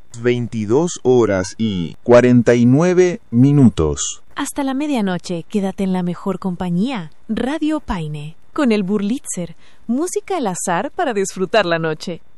22:49. Hasta la medianoche, quédate en la mejor compañía. Radio Paine, con el Burlitzer, música al azar para disfrutar la noche.